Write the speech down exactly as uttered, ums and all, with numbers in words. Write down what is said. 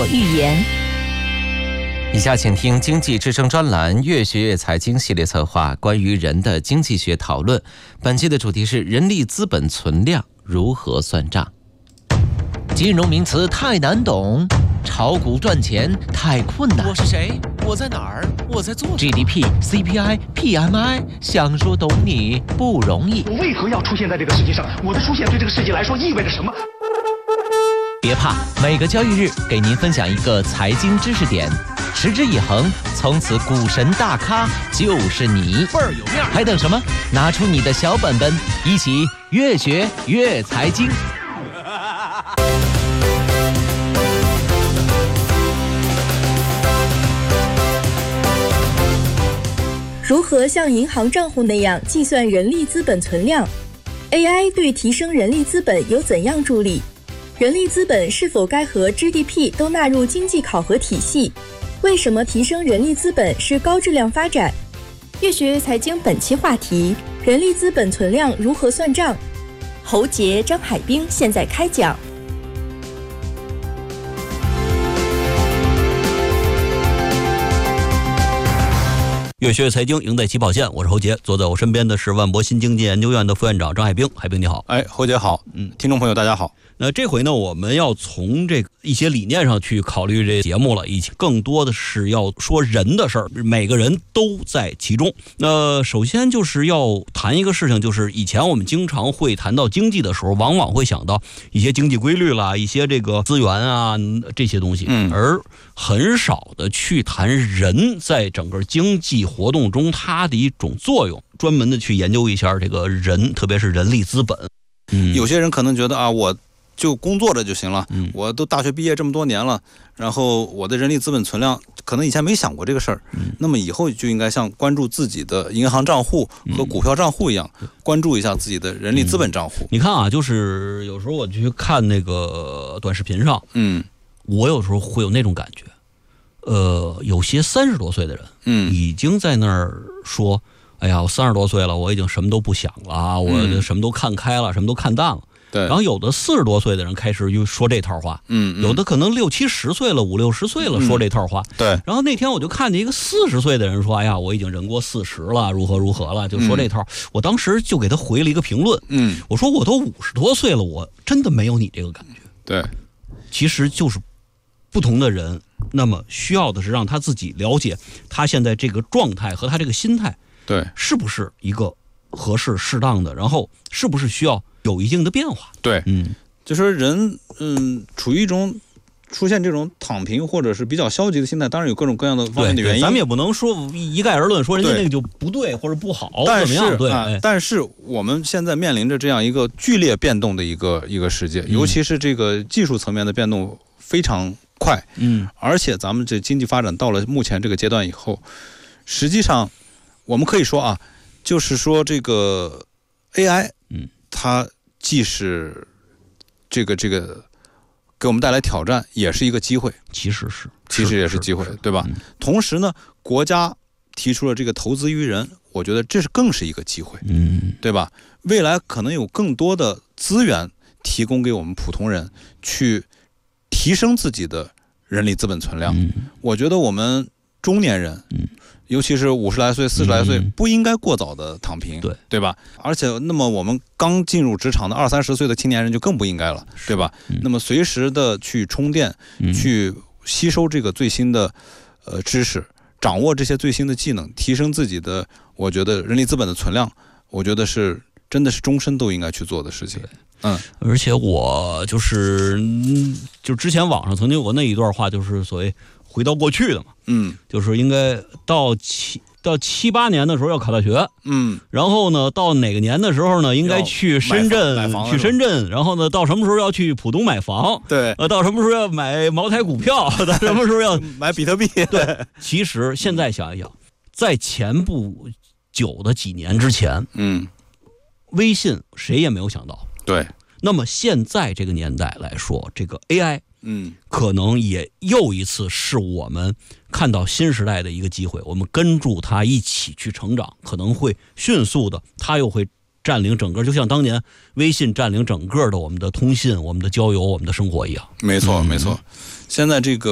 所欲言。 以下请听经济之声专栏越学越财经系列策划关于人的经济学讨论。本期的主题是人力资本存量如何算账。 金融名词太难懂，炒股赚钱太困难。 我是谁？我在哪儿？我在做什么 G D P、C P I、P M I， 想说懂你不容易。 我为何要出现在这个世界上？我的出现对这个世界来说意味着什么？ 别怕，每个交易日给您分享一个财经知识点，持之以恒，从此股神大咖就是你， 倍儿有面。 还等什么？拿出你的小本本，一起越学越财经。 如何像银行账户那样计算人力资本存量？ A I 对提升人力资本有怎样助力？人力资本是否该和 G D P 都纳入经济考核体系？为什么提升人力资本是高质量发展？越学越财经本期话题：人力资本存量如何算账？侯杰、张海滨现在开讲。 越学越财经，赢在起跑线。我是侯杰，坐在我身边的是万博新经济研究院的副院长张海滨。海滨你好。 哎，侯杰好。嗯，听众朋友大家好。 那这回呢，我们要从这个一些理念上去考虑这节目了，以及更多的是要说人的事儿，每个人都在其中。那首先就是要谈一个事情，就是以前我们经常会谈到经济的时候，往往会想到一些经济规律啦，一些这个资源啊这些东西， 嗯， 而很少的去谈人在整个经济活动中它的一种作用，专门的去研究一下这个人，特别是人力资本。 嗯，有些人可能觉得啊，我就工作着就行了， 嗯， 我都大学毕业这么多年了，然后我的人力资本存量可能以前没想过这个事儿，嗯，那么以后就应该像关注自己的银行账户和股票账户一样，嗯，关注一下自己的人力资本账户。 嗯，你看啊，就是有时候我去看那个短视频上， 嗯， 我有时候会有那种感觉，呃，有些三十多岁的人， 嗯， 已经在那儿说，哎呀，我三十多岁了，我已经什么都不想了，我什么都看开了，什么都看淡了。 对， 然后有的四十多岁的人开始又说这套话， 嗯，嗯有的可能六七十岁了，五六十岁了，说这套话， 嗯，对。 然后那天我就看见一个四十岁的人说，哎呀，我已经人过四十了，如何如何了，就说这套。嗯，我当时就给他回了一个评论， 嗯， 我说我都五十多岁了，我真的没有你这个感觉。 对， 其实就是不同的人，那么需要的是让他自己了解他现在这个状态和他这个心态， 对， 是不是一个合适适当的，然后是不是需要有一定的变化。 对， 嗯， 就说人嗯处于一种出现这种躺平或者是比较消极的心态，当然有各种各样的方面的原因， 咱们也不能说一概而论，说人家那个就不对或者不好， 但是怎么样？对， 啊，但是我们现在面临着这样一个剧烈变动的一个一个世界，尤其是这个技术层面的变动非常快， 嗯， 而且咱们这经济发展到了目前这个阶段以后，实际上我们可以说啊，就是说这个 A I， 嗯， 它既是这个这个给我们带来挑战，也是一个机会。 其实是， 其实也是机会，对吧？ 嗯， 同时呢，国家提出了这个投资于人，我觉得这是更是一个机会， 嗯， 对吧？未来可能有更多的资源提供给我们普通人，去提升自己的人力资本存量。 嗯， 我觉得我们中年人， 嗯， 尤其是五十来岁、四十来岁， 嗯， 不应该过早的躺平， 对对吧？而且，那么我们刚进入职场的二三十岁的青年人就更不应该了，对吧？ 嗯， 那么随时的去充电， 嗯， 去吸收这个最新的呃知识，掌握这些最新的技能，提升自己的，我觉得人力资本的存量，我觉得是真的是终身都应该去做的事情。嗯， 而且我就是就之前网上曾经有过那一段话，就是所谓回到过去的嘛， 嗯， 就是应该到七到七八年的时候要考大学， 嗯， 然后呢，到哪个年的时候呢，应该去深圳，去深圳，然后呢，到什么时候要去浦东买房？ 对， 呃，到什么时候要买茅台股票？到什么时候要买比特币？ 对，其实现在想一想，在前不久的几年之前， 嗯， 微信谁也没有想到。 对， 那么现在这个年代来说，这个 A I， 嗯， 可能也又一次是我们看到新时代的一个机会，我们跟住它一起去成长，可能会迅速的，它又会占领整个，就像当年微信占领整个的我们的通信、我们的交友、我们的生活一样。 没错，没错。现在这个